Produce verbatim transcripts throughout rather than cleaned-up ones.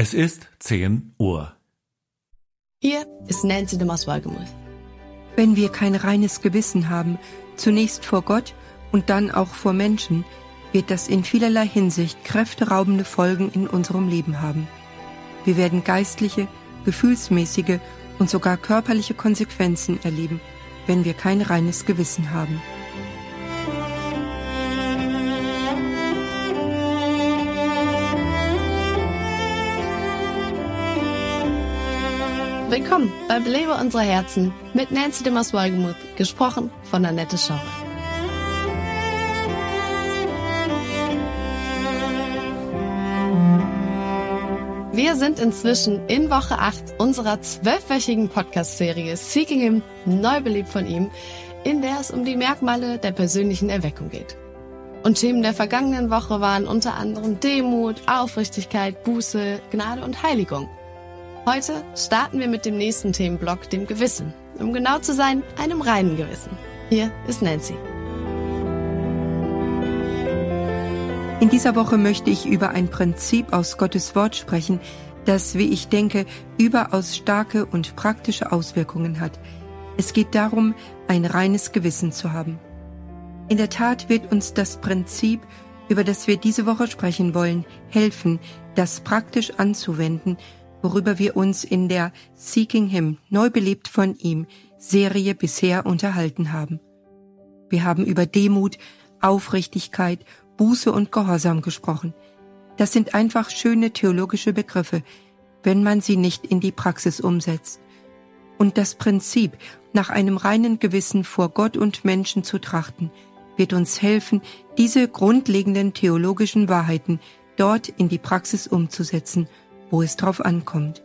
Es ist zehn Uhr. Hier ist Nancy de Mos-Wolgemuth. Wenn wir kein reines Gewissen haben, zunächst vor Gott und dann auch vor Menschen, wird das in vielerlei Hinsicht kräfteraubende Folgen in unserem Leben haben. Wir werden geistliche, gefühlsmäßige und sogar körperliche Konsequenzen erleben, wenn wir kein reines Gewissen haben. Willkommen bei Belebe unsere Herzen mit Nancy de Mos-Wolgemuth, gesprochen von Annette Schauer. Wir sind inzwischen in Woche acht unserer zwölfwöchigen Podcast-Serie Seeking Him, neu belebt von ihm, in der es um die Merkmale der persönlichen Erweckung geht. Und Themen der vergangenen Woche waren unter anderem Demut, Aufrichtigkeit, Buße, Gnade und Heiligung. Heute starten wir mit dem nächsten Themenblock, dem Gewissen. Um genau zu sein, einem reinen Gewissen. Hier ist Nancy. In dieser Woche möchte ich über ein Prinzip aus Gottes Wort sprechen, das, wie ich denke, überaus starke und praktische Auswirkungen hat. Es geht darum, ein reines Gewissen zu haben. In der Tat wird uns das Prinzip, über das wir diese Woche sprechen wollen, helfen, das praktisch anzuwenden, worüber wir uns in der Seeking Him, neu belebt von ihm, Serie bisher unterhalten haben. Wir haben über Demut, Aufrichtigkeit, Buße und Gehorsam gesprochen. Das sind einfach schöne theologische Begriffe, wenn man sie nicht in die Praxis umsetzt. Und das Prinzip, nach einem reinen Gewissen vor Gott und Menschen zu trachten, wird uns helfen, diese grundlegenden theologischen Wahrheiten dort in die Praxis umzusetzen, wo es drauf ankommt.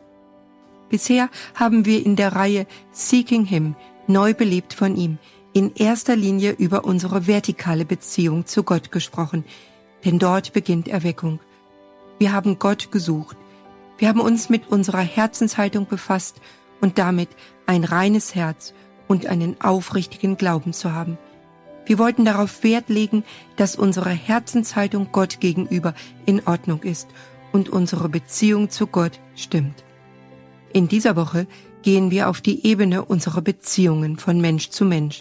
Bisher haben wir in der Reihe Seeking Him, neu belebt von ihm, in erster Linie über unsere vertikale Beziehung zu Gott gesprochen, denn dort beginnt Erweckung. Wir haben Gott gesucht. Wir haben uns mit unserer Herzenshaltung befasst und damit ein reines Herz und einen aufrichtigen Glauben zu haben. Wir wollten darauf Wert legen, dass unsere Herzenshaltung Gott gegenüber in Ordnung ist und unsere Beziehung zu Gott stimmt. In dieser Woche gehen wir auf die Ebene unserer Beziehungen von Mensch zu Mensch.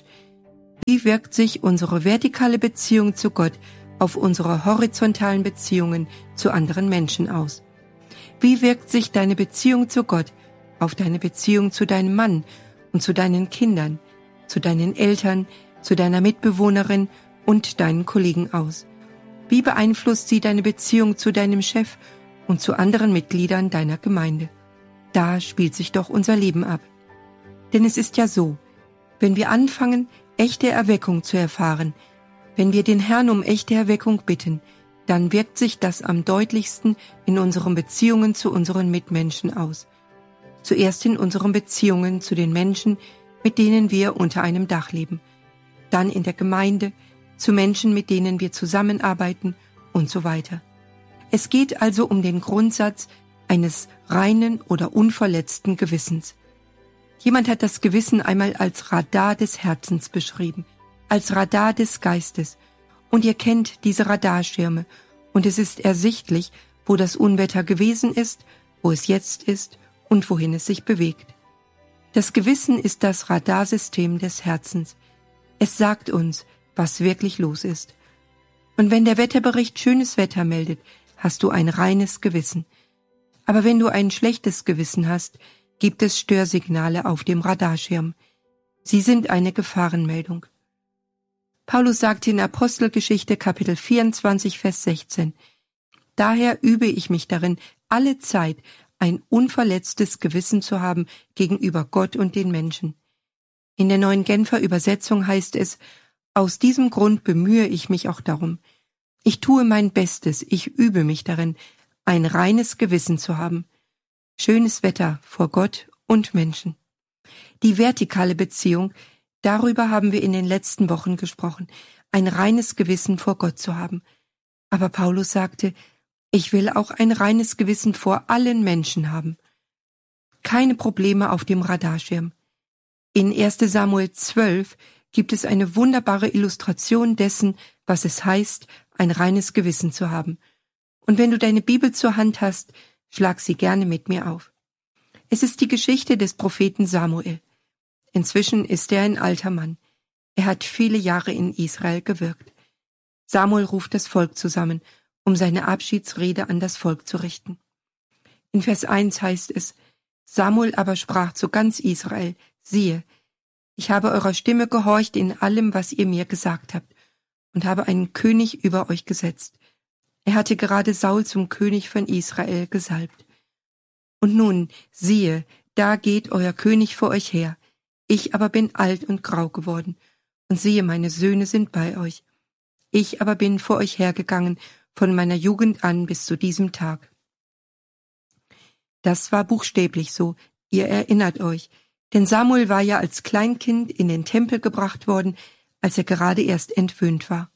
Wie wirkt sich unsere vertikale Beziehung zu Gott auf unsere horizontalen Beziehungen zu anderen Menschen aus? Wie wirkt sich deine Beziehung zu Gott auf deine Beziehung zu deinem Mann und zu deinen Kindern, zu deinen Eltern, zu deiner Mitbewohnerin und deinen Kollegen aus? Wie beeinflusst sie deine Beziehung zu deinem Chef und zu anderen Mitgliedern deiner Gemeinde? Da spielt sich doch unser Leben ab. Denn es ist ja so, wenn wir anfangen, echte Erweckung zu erfahren, wenn wir den Herrn um echte Erweckung bitten, dann wirkt sich das am deutlichsten in unseren Beziehungen zu unseren Mitmenschen aus. Zuerst in unseren Beziehungen zu den Menschen, mit denen wir unter einem Dach leben, dann in der Gemeinde, zu Menschen, mit denen wir zusammenarbeiten und so weiter. Es geht also um den Grundsatz eines reinen oder unverletzten Gewissens. Jemand hat das Gewissen einmal als Radar des Herzens beschrieben, als Radar des Geistes. Und ihr kennt diese Radarschirme und es ist ersichtlich, wo das Unwetter gewesen ist, wo es jetzt ist und wohin es sich bewegt. Das Gewissen ist das Radarsystem des Herzens. Es sagt uns, was wirklich los ist. Und wenn der Wetterbericht schönes Wetter meldet, hast du ein reines Gewissen. Aber wenn du ein schlechtes Gewissen hast, gibt es Störsignale auf dem Radarschirm. Sie sind eine Gefahrenmeldung. Paulus sagte in Apostelgeschichte Kapitel vierundzwanzig, Vers sechzehn, daher übe ich mich darin, alle Zeit ein unverletztes Gewissen zu haben gegenüber Gott und den Menschen. In der neuen Genfer Übersetzung heißt es, aus diesem Grund bemühe ich mich auch darum. Ich tue mein Bestes, ich übe mich darin, ein reines Gewissen zu haben. Schönes Wetter vor Gott und Menschen. Die vertikale Beziehung, darüber haben wir in den letzten Wochen gesprochen, ein reines Gewissen vor Gott zu haben. Aber Paulus sagte, ich will auch ein reines Gewissen vor allen Menschen haben. Keine Probleme auf dem Radarschirm. In erster Samuel zwölf gibt es eine wunderbare Illustration dessen, was es heißt, ein reines Gewissen zu haben. Und wenn du deine Bibel zur Hand hast, schlag sie gerne mit mir auf. Es ist die Geschichte des Propheten Samuel. Inzwischen ist er ein alter Mann. Er hat viele Jahre in Israel gewirkt. Samuel ruft das Volk zusammen, um seine Abschiedsrede an das Volk zu richten. In Vers eins heißt es: Samuel aber sprach zu ganz Israel: Siehe, ich habe eurer Stimme gehorcht in allem, was ihr mir gesagt habt, und habe einen König über euch gesetzt. Er hatte gerade Saul zum König von Israel gesalbt. Und nun, siehe, da geht euer König vor euch her. Ich aber bin alt und grau geworden, und siehe, meine Söhne sind bei euch. Ich aber bin vor euch hergegangen, von meiner Jugend an bis zu diesem Tag. Das war buchstäblich so, ihr erinnert euch, denn Samuel war ja als Kleinkind in den Tempel gebracht worden, als er gerade erst entwöhnt war.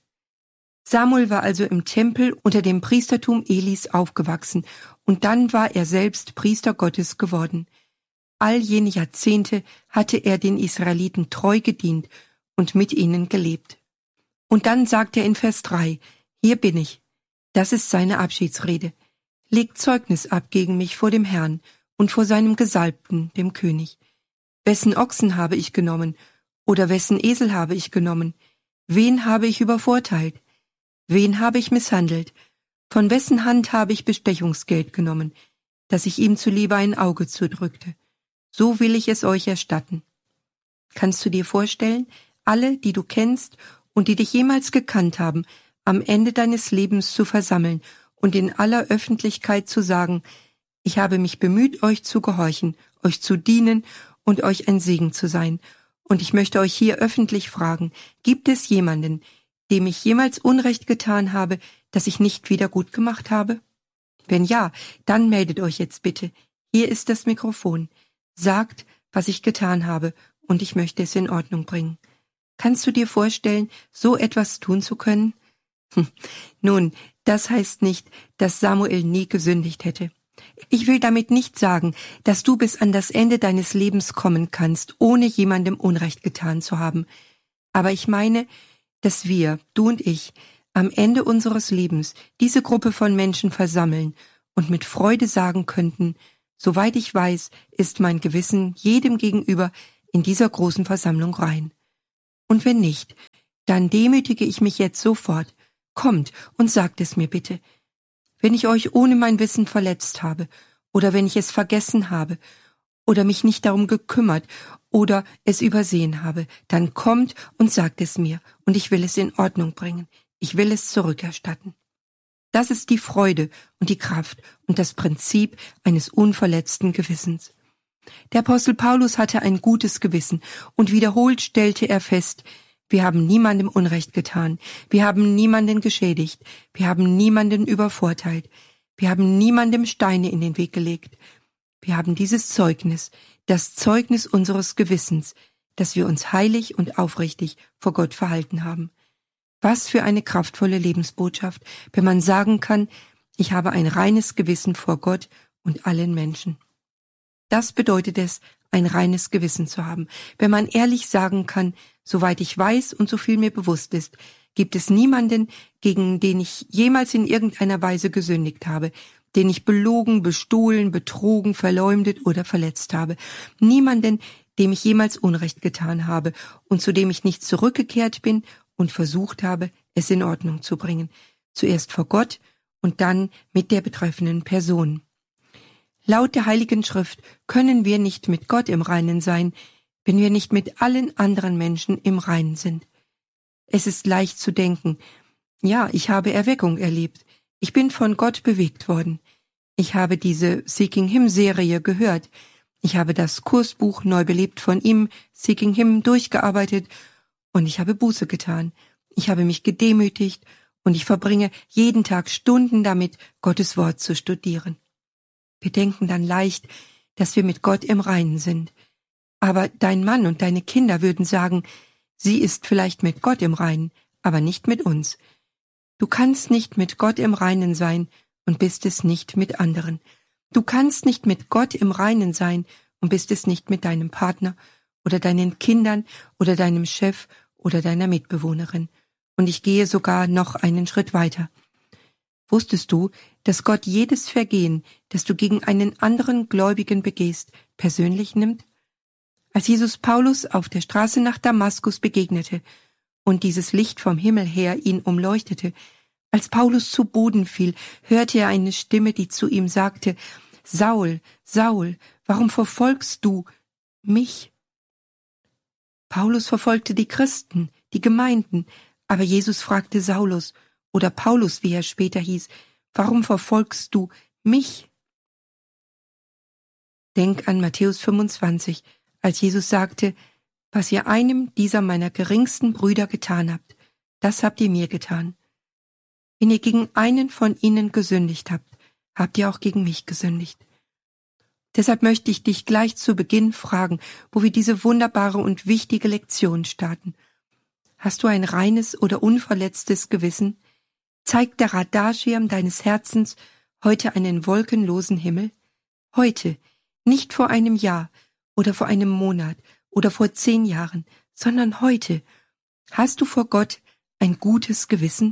Samuel war also im Tempel unter dem Priestertum Elis aufgewachsen, und dann war er selbst Priester Gottes geworden. All jene Jahrzehnte hatte er den Israeliten treu gedient und mit ihnen gelebt. Und dann sagt er in Vers drei, hier bin ich. Das ist seine Abschiedsrede. Legt Zeugnis ab gegen mich vor dem Herrn und vor seinem Gesalbten, dem König. Wessen Ochsen habe ich genommen, oder wessen Esel habe ich genommen? Wen habe ich übervorteilt? Wen habe ich misshandelt? Von wessen Hand habe ich Bestechungsgeld genommen, dass ich ihm zuliebe ein Auge zudrückte? So will ich es euch erstatten. Kannst du dir vorstellen, alle, die du kennst und die dich jemals gekannt haben, am Ende deines Lebens zu versammeln und in aller Öffentlichkeit zu sagen: Ich habe mich bemüht, euch zu gehorchen, euch zu dienen und euch ein Segen zu sein. Und ich möchte euch hier öffentlich fragen, gibt es jemanden, dem ich jemals Unrecht getan habe, das ich nicht wieder gut gemacht habe? Wenn ja, dann meldet euch jetzt bitte. Hier ist das Mikrofon. Sagt, was ich getan habe, und ich möchte es in Ordnung bringen. Kannst du dir vorstellen, so etwas tun zu können? Hm. Nun, das heißt nicht, dass Samuel nie gesündigt hätte. Ich will damit nicht sagen, dass du bis an das Ende deines Lebens kommen kannst, ohne jemandem Unrecht getan zu haben. Aber ich meine, dass wir, du und ich, am Ende unseres Lebens diese Gruppe von Menschen versammeln und mit Freude sagen könnten: Soweit ich weiß, ist mein Gewissen jedem gegenüber in dieser großen Versammlung rein. Und wenn nicht, dann demütige ich mich jetzt sofort. Kommt und sagt es mir bitte. Wenn ich euch ohne mein Wissen verletzt habe, oder wenn ich es vergessen habe, oder mich nicht darum gekümmert, oder es übersehen habe, dann kommt und sagt es mir, und ich will es in Ordnung bringen. Ich will es zurückerstatten. Das ist die Freude und die Kraft und das Prinzip eines unverletzten Gewissens. Der Apostel Paulus hatte ein gutes Gewissen, und wiederholt stellte er fest: Wir haben niemandem Unrecht getan, wir haben niemanden geschädigt, wir haben niemanden übervorteilt, wir haben niemandem Steine in den Weg gelegt. Wir haben dieses Zeugnis, das Zeugnis unseres Gewissens, dass wir uns heilig und aufrichtig vor Gott verhalten haben. Was für eine kraftvolle Lebensbotschaft, wenn man sagen kann: Ich habe ein reines Gewissen vor Gott und allen Menschen. Das bedeutet es, ein reines Gewissen zu haben, wenn man ehrlich sagen kann: Soweit ich weiß und so viel mir bewusst ist, gibt es niemanden, gegen den ich jemals in irgendeiner Weise gesündigt habe, den ich belogen, bestohlen, betrogen, verleumdet oder verletzt habe. Niemanden, dem ich jemals Unrecht getan habe und zu dem ich nicht zurückgekehrt bin und versucht habe, es in Ordnung zu bringen. Zuerst vor Gott und dann mit der betreffenden Person. Laut der Heiligen Schrift können wir nicht mit Gott im Reinen sein, wenn wir nicht mit allen anderen Menschen im Reinen sind. Es ist leicht zu denken: Ja, ich habe Erweckung erlebt. Ich bin von Gott bewegt worden. Ich habe diese Seeking Him-Serie gehört. Ich habe das Kursbuch Neu belebt von ihm, Seeking Him, durchgearbeitet, und ich habe Buße getan. Ich habe mich gedemütigt, und ich verbringe jeden Tag Stunden damit, Gottes Wort zu studieren. Wir denken dann leicht, dass wir mit Gott im Reinen sind. Aber dein Mann und deine Kinder würden sagen: Sie ist vielleicht mit Gott im Reinen, aber nicht mit uns. Du kannst nicht mit Gott im Reinen sein und bist es nicht mit anderen. Du kannst nicht mit Gott im Reinen sein und bist es nicht mit deinem Partner oder deinen Kindern oder deinem Chef oder deiner Mitbewohnerin. Und ich gehe sogar noch einen Schritt weiter. Wusstest du, dass Gott jedes Vergehen, das du gegen einen anderen Gläubigen begehst, persönlich nimmt? Als Jesus Paulus auf der Straße nach Damaskus begegnete und dieses Licht vom Himmel her ihn umleuchtete, als Paulus zu Boden fiel, hörte er eine Stimme, die zu ihm sagte: Saul, Saul, warum verfolgst du mich? Paulus verfolgte die Christen, die Gemeinden, aber Jesus fragte Saulus, oder Paulus, wie er später hieß, warum verfolgst du mich? Denk an Matthäus fünfundzwanzig, als Jesus sagte: Was ihr einem dieser meiner geringsten Brüder getan habt, das habt ihr mir getan. Wenn ihr gegen einen von ihnen gesündigt habt, habt ihr auch gegen mich gesündigt. Deshalb möchte ich dich gleich zu Beginn fragen, wo wir diese wunderbare und wichtige Lektion starten. Hast du ein reines oder unverletztes Gewissen? Zeigt der Radarschirm deines Herzens heute einen wolkenlosen Himmel? Heute, nicht vor einem Jahr oder vor einem Monat oder vor zehn Jahren, sondern heute. Hast du vor Gott ein gutes Gewissen?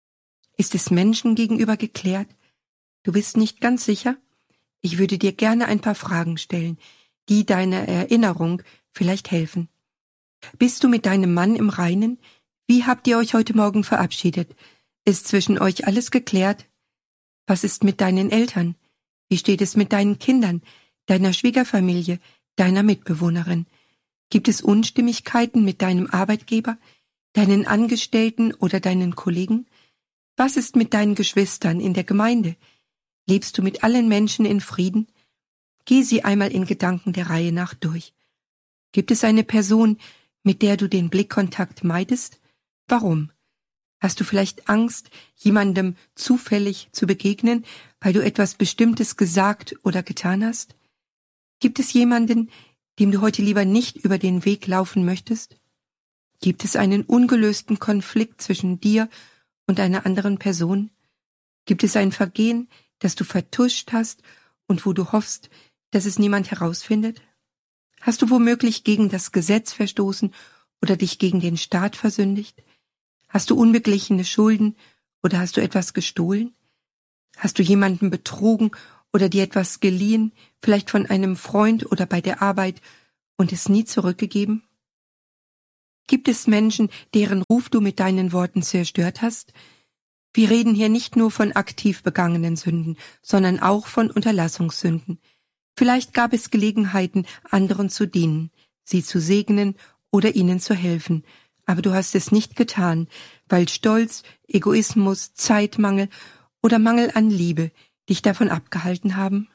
Ist es Menschen gegenüber geklärt? Du bist nicht ganz sicher? Ich würde dir gerne ein paar Fragen stellen, die deiner Erinnerung vielleicht helfen. Bist du mit deinem Mann im Reinen? Wie habt ihr euch heute Morgen verabschiedet? Ist zwischen euch alles geklärt? Was ist mit deinen Eltern? Wie steht es mit deinen Kindern, deiner Schwiegerfamilie, deiner Mitbewohnerin? Gibt es Unstimmigkeiten mit deinem Arbeitgeber, deinen Angestellten oder deinen Kollegen? Was ist mit deinen Geschwistern in der Gemeinde? Lebst du mit allen Menschen in Frieden? Geh sie einmal in Gedanken der Reihe nach durch. Gibt es eine Person, mit der du den Blickkontakt meidest? Warum? Hast du vielleicht Angst, jemandem zufällig zu begegnen, weil du etwas Bestimmtes gesagt oder getan hast? Gibt es jemanden, dem du heute lieber nicht über den Weg laufen möchtest? Gibt es einen ungelösten Konflikt zwischen dir und einer anderen Person? Gibt es ein Vergehen, das du vertuscht hast und wo du hoffst, dass es niemand herausfindet? Hast du womöglich gegen das Gesetz verstoßen oder dich gegen den Staat versündigt? Hast du unbeglichene Schulden oder hast du etwas gestohlen? Hast du jemanden betrogen oder dir etwas geliehen, vielleicht von einem Freund oder bei der Arbeit, und es nie zurückgegeben? Gibt es Menschen, deren Ruf du mit deinen Worten zerstört hast? Wir reden hier nicht nur von aktiv begangenen Sünden, sondern auch von Unterlassungssünden. Vielleicht gab es Gelegenheiten, anderen zu dienen, sie zu segnen oder ihnen zu helfen, aber du hast es nicht getan, weil Stolz, Egoismus, Zeitmangel oder Mangel an Liebe dich davon abgehalten haben?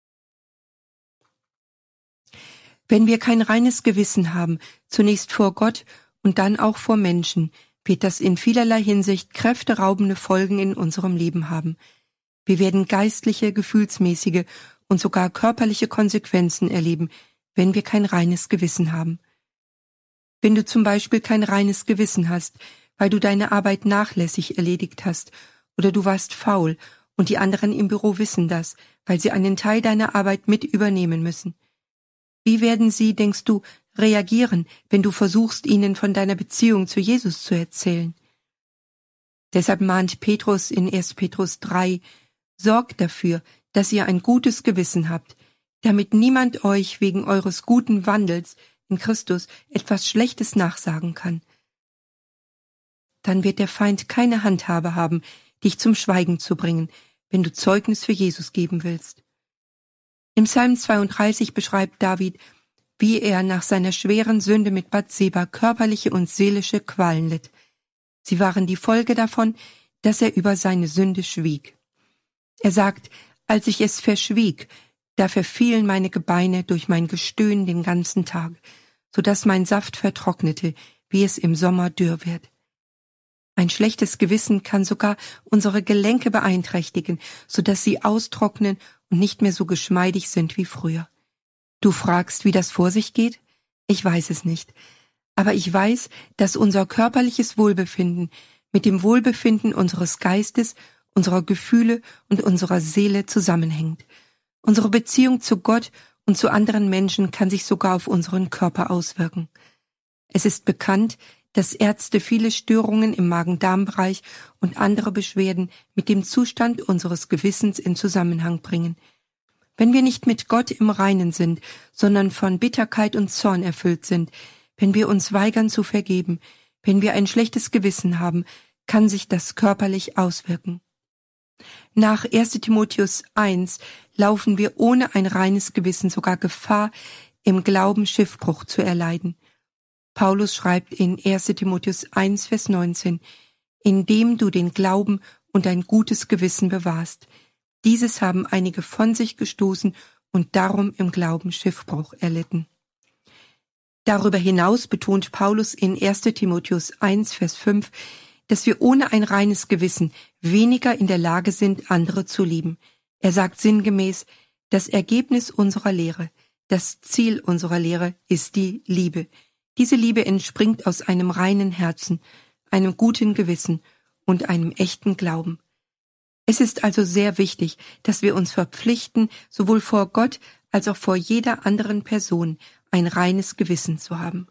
Wenn wir kein reines Gewissen haben, zunächst vor Gott und dann auch vor Menschen, wird das in vielerlei Hinsicht kräfteraubende Folgen in unserem Leben haben. Wir werden geistliche, gefühlsmäßige und sogar körperliche Konsequenzen erleben, wenn wir kein reines Gewissen haben. Wenn du zum Beispiel kein reines Gewissen hast, weil du deine Arbeit nachlässig erledigt hast, oder du warst faul und die anderen im Büro wissen das, weil sie einen Teil deiner Arbeit mit übernehmen müssen. Wie werden sie, denkst du, reagieren, wenn du versuchst, ihnen von deiner Beziehung zu Jesus zu erzählen? Deshalb mahnt Petrus in erster Petrus drei, sorgt dafür, dass ihr ein gutes Gewissen habt, damit niemand euch wegen eures guten Wandels in Christus etwas Schlechtes nachsagen kann. Dann wird der Feind keine Handhabe haben, dich zum Schweigen zu bringen, wenn du Zeugnis für Jesus geben willst. Im Psalm zweiunddreißig beschreibt David, wie er nach seiner schweren Sünde mit Bathseba körperliche und seelische Qualen litt. Sie waren die Folge davon, dass er über seine Sünde schwieg. Er sagt, als ich es verschwieg, da verfielen meine Gebeine durch mein Gestöhn den ganzen Tag, so dass mein Saft vertrocknete, wie es im Sommer dürr wird. Ein schlechtes Gewissen kann sogar unsere Gelenke beeinträchtigen, so dass sie austrocknen und nicht mehr so geschmeidig sind wie früher. Du fragst, wie das vor sich geht? Ich weiß es nicht. Aber ich weiß, dass unser körperliches Wohlbefinden mit dem Wohlbefinden unseres Geistes, unserer Gefühle und unserer Seele zusammenhängt. Unsere Beziehung zu Gott und zu anderen Menschen kann sich sogar auf unseren Körper auswirken. Es ist bekannt, dass Ärzte viele Störungen im Magen-Darm-Bereich und andere Beschwerden mit dem Zustand unseres Gewissens in Zusammenhang bringen. Wenn wir nicht mit Gott im Reinen sind, sondern von Bitterkeit und Zorn erfüllt sind, wenn wir uns weigern zu vergeben, wenn wir ein schlechtes Gewissen haben, kann sich das körperlich auswirken. Nach erster Timotheus eins laufen wir ohne ein reines Gewissen sogar Gefahr, im Glauben Schiffbruch zu erleiden. Paulus schreibt in erster Timotheus eins, Vers neunzehn, indem du den Glauben und ein gutes Gewissen bewahrst. Dieses haben einige von sich gestoßen und darum im Glauben Schiffbruch erlitten. Darüber hinaus betont Paulus in erster Timotheus eins, Vers fünf, dass wir ohne ein reines Gewissen weniger in der Lage sind, andere zu lieben. Er sagt sinngemäß, das Ergebnis unserer Lehre, das Ziel unserer Lehre ist die Liebe. Diese Liebe entspringt aus einem reinen Herzen, einem guten Gewissen und einem echten Glauben. Es ist also sehr wichtig, dass wir uns verpflichten, sowohl vor Gott als auch vor jeder anderen Person ein reines Gewissen zu haben.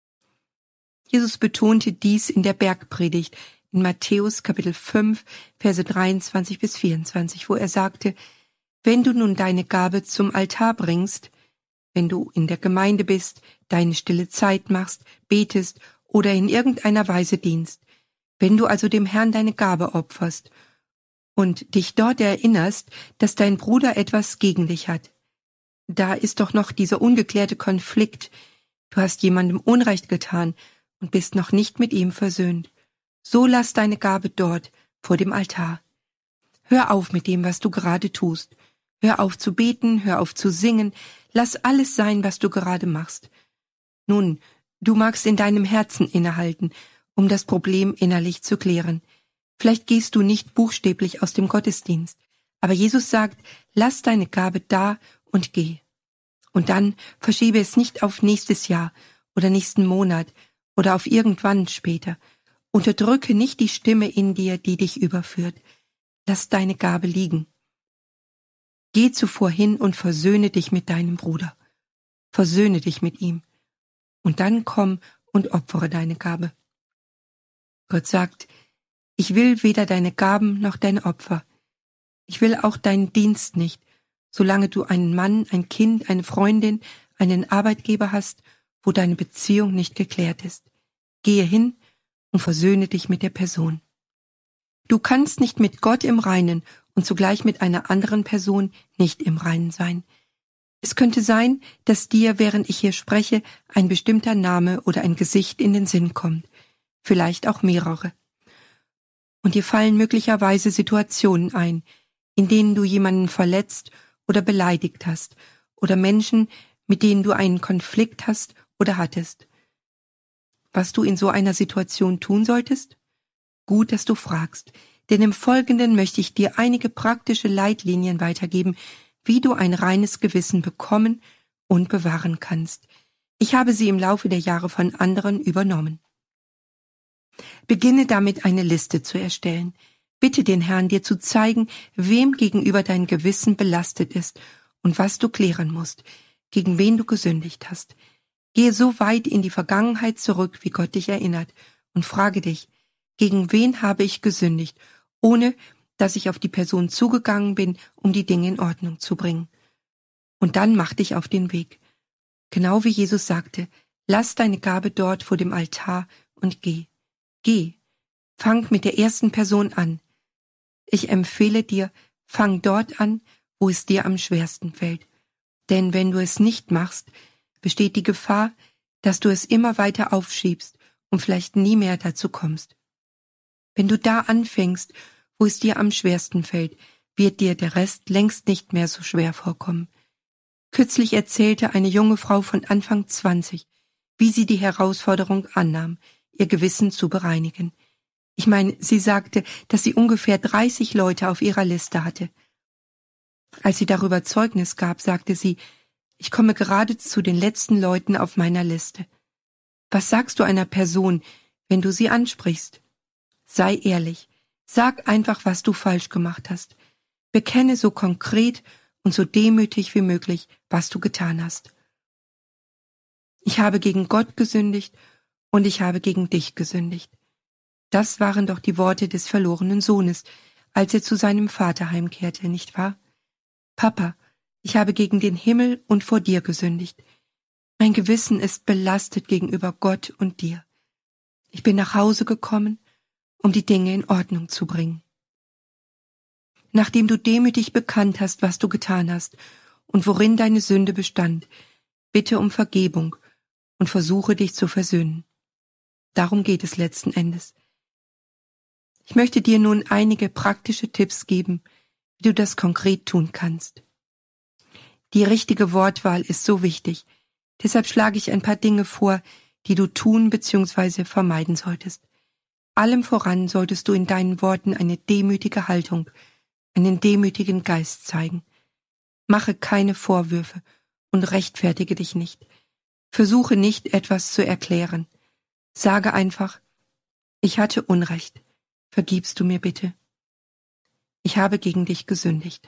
Jesus betonte dies in der Bergpredigt in Matthäus Kapitel fünf, Verse dreiundzwanzig bis vierundzwanzig, wo er sagte, wenn du nun deine Gabe zum Altar bringst, wenn du in der Gemeinde bist, deine stille Zeit machst, betest oder in irgendeiner Weise dienst, wenn du also dem Herrn deine Gabe opferst und dich dort erinnerst, dass dein Bruder etwas gegen dich hat, da ist doch noch dieser ungeklärte Konflikt, du hast jemandem Unrecht getan und bist noch nicht mit ihm versöhnt. So lass deine Gabe dort, vor dem Altar. Hör auf mit dem, was du gerade tust. Hör auf zu beten, hör auf zu singen, lass alles sein, was du gerade machst. Nun, du magst in deinem Herzen innehalten, um das Problem innerlich zu klären. Vielleicht gehst du nicht buchstäblich aus dem Gottesdienst, aber Jesus sagt, lass deine Gabe da und geh. Und dann verschiebe es nicht auf nächstes Jahr oder nächsten Monat oder auf irgendwann später. Unterdrücke nicht die Stimme in dir, die dich überführt. Lass deine Gabe liegen. Geh zuvor hin und versöhne dich mit deinem Bruder. Versöhne dich mit ihm. Und dann komm und opfere deine Gabe. Gott sagt, ich will weder deine Gaben noch deine Opfer. Ich will auch deinen Dienst nicht, solange du einen Mann, ein Kind, eine Freundin, einen Arbeitgeber hast, wo deine Beziehung nicht geklärt ist. Gehe hin und versöhne dich mit der Person. Du kannst nicht mit Gott im Reinen und zugleich mit einer anderen Person nicht im Reinen sein. Es könnte sein, dass dir, während ich hier spreche, ein bestimmter Name oder ein Gesicht in den Sinn kommt, vielleicht auch mehrere. Und dir fallen möglicherweise Situationen ein, in denen du jemanden verletzt oder beleidigt hast oder Menschen, mit denen du einen Konflikt hast oder hattest. Was du in so einer Situation tun solltest? Gut, dass du fragst, denn im Folgenden möchte ich dir einige praktische Leitlinien weitergeben, wie du ein reines Gewissen bekommen und bewahren kannst. Ich habe sie im Laufe der Jahre von anderen übernommen. Beginne damit, eine Liste zu erstellen. Bitte den Herrn, dir zu zeigen, wem gegenüber dein Gewissen belastet ist und was du klären musst, gegen wen du gesündigt hast. Gehe so weit in die Vergangenheit zurück, wie Gott dich erinnert, und frage dich, gegen wen habe ich gesündigt, ohne dass ich auf die Person zugegangen bin, um die Dinge in Ordnung zu bringen. Und dann mach dich auf den Weg. Genau wie Jesus sagte, lass deine Gabe dort vor dem Altar und geh. Geh. Fang mit der ersten Person an. Ich empfehle dir, fang dort an, wo es dir am schwersten fällt. Denn wenn du es nicht machst, besteht die Gefahr, dass du es immer weiter aufschiebst und vielleicht nie mehr dazu kommst. Wenn du da anfängst, wo es dir am schwersten fällt, wird dir der Rest längst nicht mehr so schwer vorkommen. Kürzlich erzählte eine junge Frau von Anfang zwanzig, wie sie die Herausforderung annahm, ihr Gewissen zu bereinigen. Ich meine, sie sagte, dass sie ungefähr dreißig Leute auf ihrer Liste hatte. Als sie darüber Zeugnis gab, sagte sie, ich komme gerade zu den letzten Leuten auf meiner Liste. Was sagst du einer Person, wenn du sie ansprichst? Sei ehrlich. Sag einfach, was du falsch gemacht hast. Bekenne so konkret und so demütig wie möglich, was du getan hast. Ich habe gegen Gott gesündigt und ich habe gegen dich gesündigt. Das waren doch die Worte des verlorenen Sohnes, als er zu seinem Vater heimkehrte, nicht wahr? Papa, ich habe gegen den Himmel und vor dir gesündigt. Mein Gewissen ist belastet gegenüber Gott und dir. Ich bin nach Hause gekommen, um die Dinge in Ordnung zu bringen. Nachdem du demütig bekannt hast, was du getan hast und worin deine Sünde bestand, bitte um Vergebung und versuche dich zu versöhnen. Darum geht es letzten Endes. Ich möchte dir nun einige praktische Tipps geben, wie du das konkret tun kannst. Die richtige Wortwahl ist so wichtig, deshalb schlage ich ein paar Dinge vor, die du tun bzw. vermeiden solltest. Allem voran solltest du in deinen Worten eine demütige Haltung, einen demütigen Geist zeigen. Mache keine Vorwürfe und rechtfertige dich nicht. Versuche nicht, etwas zu erklären. Sage einfach, ich hatte Unrecht. Vergibst du mir bitte? Ich habe gegen dich gesündigt.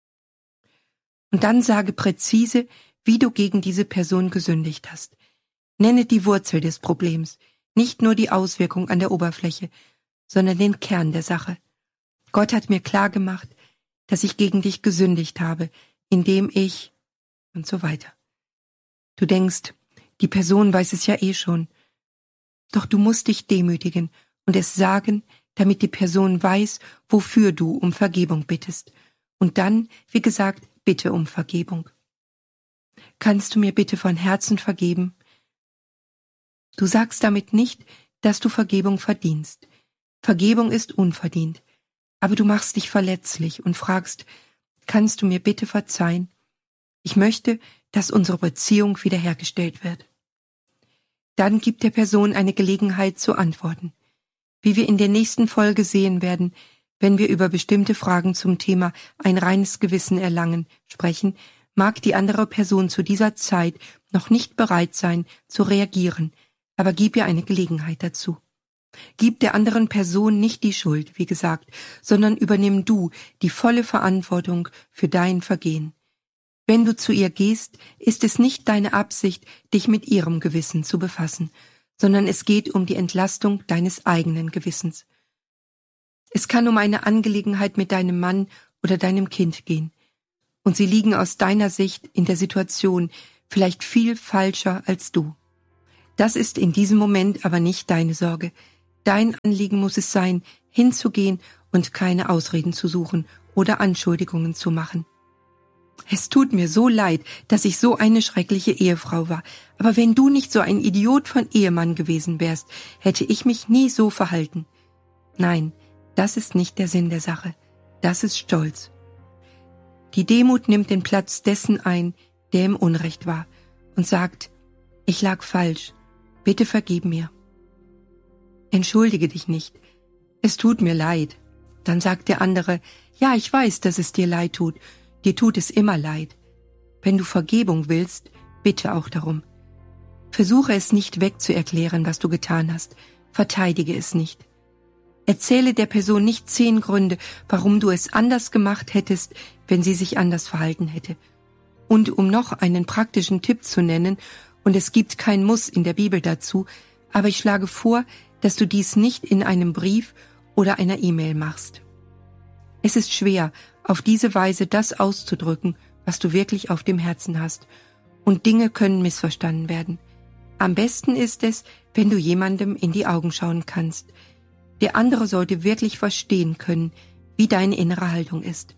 Und dann sage präzise, wie du gegen diese Person gesündigt hast. Nenne die Wurzel des Problems, nicht nur die Auswirkung an der Oberfläche, sondern den Kern der Sache. Gott hat mir klargemacht, dass ich gegen dich gesündigt habe, indem ich und so weiter. Du denkst, die Person weiß es ja eh schon. Doch du musst dich demütigen und es sagen, damit die Person weiß, wofür du um Vergebung bittest. Und dann, wie gesagt, bitte um Vergebung. Kannst du mir bitte von Herzen vergeben? Du sagst damit nicht, dass du Vergebung verdienst. Vergebung ist unverdient. Aber du machst dich verletzlich und fragst, kannst du mir bitte verzeihen? Ich möchte, dass unsere Beziehung wiederhergestellt wird. Dann gib der Person eine Gelegenheit zu antworten. Wie wir in der nächsten Folge sehen werden, wenn wir über bestimmte Fragen zum Thema ein reines Gewissen erlangen sprechen, mag die andere Person zu dieser Zeit noch nicht bereit sein, zu reagieren, aber gib ihr eine Gelegenheit dazu. Gib der anderen Person nicht die Schuld, wie gesagt, sondern übernimm du die volle Verantwortung für dein Vergehen. Wenn du zu ihr gehst, ist es nicht deine Absicht, dich mit ihrem Gewissen zu befassen, sondern es geht um die Entlastung deines eigenen Gewissens. Es kann um eine Angelegenheit mit deinem Mann oder deinem Kind gehen. Und sie liegen aus deiner Sicht in der Situation vielleicht viel falscher als du. Das ist in diesem Moment aber nicht deine Sorge. Dein Anliegen muss es sein, hinzugehen und keine Ausreden zu suchen oder Anschuldigungen zu machen. Es tut mir so leid, dass ich so eine schreckliche Ehefrau war, aber wenn du nicht so ein Idiot von Ehemann gewesen wärst, hätte ich mich nie so verhalten. Nein, das ist nicht der Sinn der Sache. Das ist Stolz. Die Demut nimmt den Platz dessen ein, der im Unrecht war, und sagt, ich lag falsch, bitte vergib mir. Entschuldige dich nicht, es tut mir leid. Dann sagt der andere, ja, ich weiß, dass es dir leid tut, dir tut es immer leid. Wenn du Vergebung willst, bitte auch darum. Versuche es nicht wegzuerklären, was du getan hast, verteidige es nicht. Erzähle der Person nicht zehn Gründe, warum du es anders gemacht hättest, wenn sie sich anders verhalten hätte. Und um noch einen praktischen Tipp zu nennen, und es gibt kein Muss in der Bibel dazu, aber ich schlage vor, dass du dies nicht in einem Brief oder einer E-Mail machst. Es ist schwer, auf diese Weise das auszudrücken, was du wirklich auf dem Herzen hast, und Dinge können missverstanden werden. Am besten ist es, wenn du jemandem in die Augen schauen kannst. Der andere sollte wirklich verstehen können, wie deine innere Haltung ist.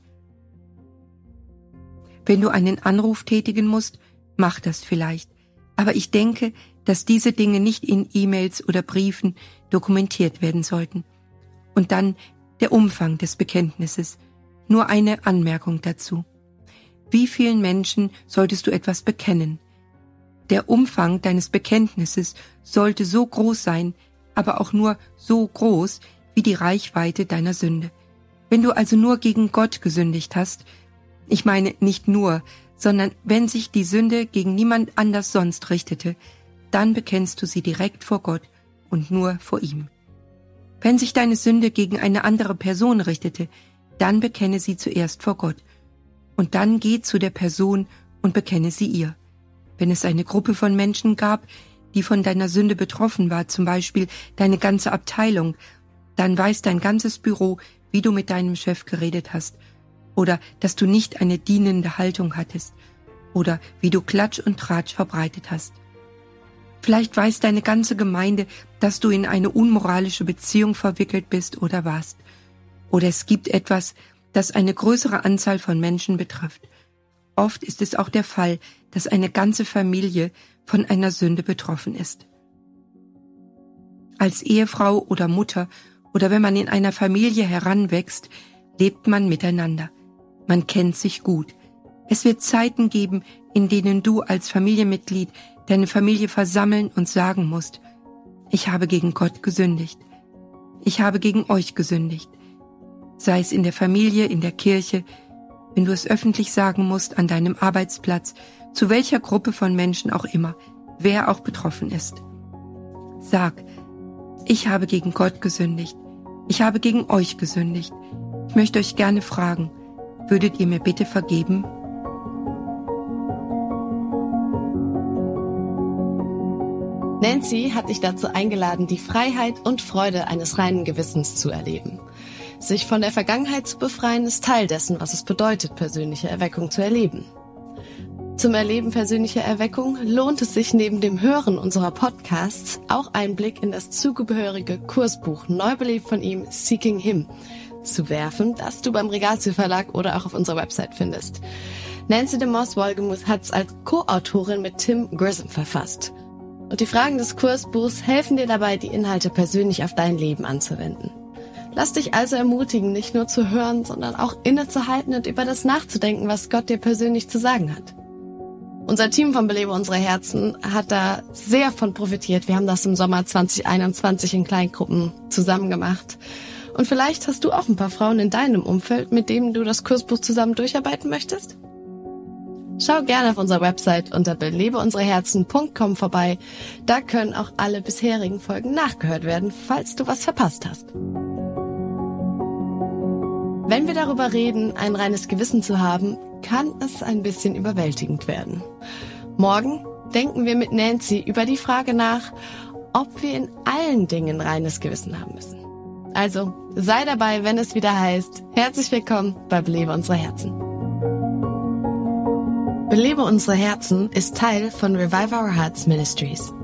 Wenn du einen Anruf tätigen musst, mach das vielleicht. Aber ich denke, dass diese Dinge nicht in E-Mails oder Briefen dokumentiert werden sollten. Und dann der Umfang des Bekenntnisses. Nur eine Anmerkung dazu. Wie vielen Menschen solltest du etwas bekennen? Der Umfang deines Bekenntnisses sollte so groß sein, aber auch nur so groß wie die Reichweite deiner Sünde. Wenn du also nur gegen Gott gesündigt hast, ich meine nicht nur, sondern wenn sich die Sünde gegen niemand anders sonst richtete, dann bekennst du sie direkt vor Gott und nur vor ihm. Wenn sich deine Sünde gegen eine andere Person richtete, dann bekenne sie zuerst vor Gott und dann geh zu der Person und bekenne sie ihr. Wenn es eine Gruppe von Menschen gab, die von deiner Sünde betroffen war, zum Beispiel deine ganze Abteilung, dann weiß dein ganzes Büro, wie du mit deinem Chef geredet hast, oder dass du nicht eine dienende Haltung hattest, oder wie du Klatsch und Tratsch verbreitet hast. Vielleicht weiß deine ganze Gemeinde, dass du in eine unmoralische Beziehung verwickelt bist oder warst. Oder es gibt etwas, das eine größere Anzahl von Menschen betrifft. Oft ist es auch der Fall, dass eine ganze Familie von einer Sünde betroffen ist. Als Ehefrau oder Mutter oder wenn man in einer Familie heranwächst, lebt man miteinander. Man kennt sich gut. Es wird Zeiten geben, in denen du als Familienmitglied deine Familie versammeln und sagen musst: Ich habe gegen Gott gesündigt. Ich habe gegen euch gesündigt. Sei es in der Familie, in der Kirche, wenn du es öffentlich sagen musst, an deinem Arbeitsplatz, zu welcher Gruppe von Menschen auch immer, wer auch betroffen ist. Sag: Ich habe gegen Gott gesündigt. Ich habe gegen euch gesündigt. Ich möchte euch gerne fragen, würdet ihr mir bitte vergeben? Nancy hat dich dazu eingeladen, die Freiheit und Freude eines reinen Gewissens zu erleben. Sich von der Vergangenheit zu befreien, ist Teil dessen, was es bedeutet, persönliche Erweckung zu erleben. Zum Erleben persönlicher Erweckung lohnt es sich neben dem Hören unserer Podcasts auch einen Blick in das zugehörige Kursbuch Neubelebt von ihm, Seeking Him, zu werfen, das du beim Regalziel Verlag oder auch auf unserer Website findest. Nancy DeMoss Wolgemuth hat es als Co-Autorin mit Tim Grissom verfasst. Und die Fragen des Kursbuchs helfen dir dabei, die Inhalte persönlich auf dein Leben anzuwenden. Lass dich also ermutigen, nicht nur zu hören, sondern auch innezuhalten und über das nachzudenken, was Gott dir persönlich zu sagen hat. Unser Team von Belebe unsere Herzen hat da sehr von profitiert. Wir haben das im Sommer zwanzig einundzwanzig in Kleingruppen zusammen gemacht. Und vielleicht hast du auch ein paar Frauen in deinem Umfeld, mit denen du das Kursbuch zusammen durcharbeiten möchtest? Schau gerne auf unserer Website unter belebe unsere herzen punkt com vorbei. Da können auch alle bisherigen Folgen nachgehört werden, falls du was verpasst hast. Wenn wir darüber reden, ein reines Gewissen zu haben, kann es ein bisschen überwältigend werden. Morgen denken wir mit Nancy über die Frage nach, ob wir in allen Dingen reines Gewissen haben müssen. Also sei dabei, wenn es wieder heißt, herzlich willkommen bei Belebe unsere Herzen. Belebe unsere Herzen ist Teil von Revive Our Hearts Ministries.